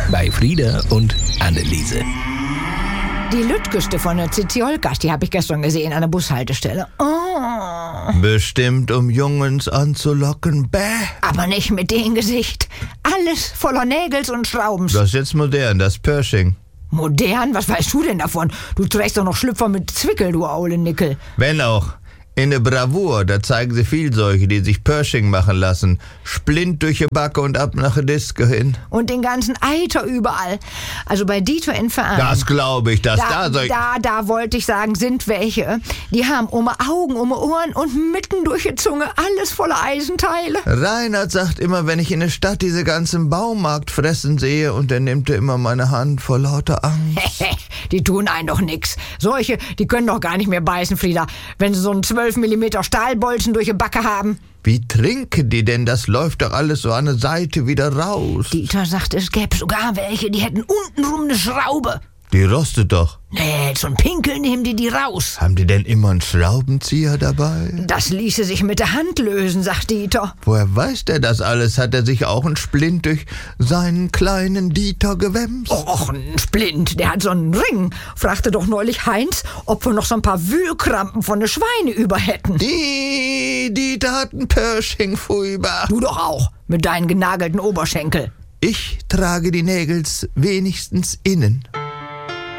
bei Frieda und Anneliese. Die Lüttgeste von der Ziziolkas, die habe ich gestern gesehen an der Bushaltestelle. Oh. Bestimmt, um Jungens anzulocken. Bäh. Aber nicht mit dem Gesicht. Alles voller Nägels und Schraubens. Das ist jetzt modern, das Pershing. Modern? Was weißt du denn davon? Du trägst doch noch Schlüpfer mit Zwickel, du aule Nickel. Wenn auch. In der Bravour, da zeigen sie viel solche, die sich Pershing machen lassen. Splint durch die Backe und ab nach der Disco hin. Und den ganzen Eiter überall. Also bei Dieter in Verein. Das glaube ich, dass Da wollte ich sagen, sind welche. Die haben um Augen, um Ohren und mitten durch die Zunge alles voller Eisenteile. Reinhard sagt immer, wenn ich in der Stadt diese ganzen Baumarktfressen sehe, und er nimmt immer meine Hand vor lauter Angst. Die tun einen doch nix. Solche, die können doch gar nicht mehr beißen, Frieda, wenn sie so einen 12 mm Stahlbolzen durch die Backe haben. Wie trinken die denn? Das läuft doch alles so an der Seite wieder raus. Dieter sagt, es gäbe sogar welche, die hätten untenrum eine Schraube. Die rostet doch. Nee, zum Pinkeln nehmen die raus. Haben die denn immer einen Schraubenzieher dabei? Das ließe sich mit der Hand lösen, sagt Dieter. Woher weiß der das alles? Hat er sich auch einen Splint durch seinen kleinen Dieter gewämst? Och, ein Splint, der hat so einen Ring. Fragte doch neulich Heinz, ob wir noch so ein paar Wühlkrampen von den Schweine über hätten. Die Dieter hat einen Pershing furchtbar. Du doch auch, mit deinen genagelten Oberschenkel. Ich trage die Nägels wenigstens innen.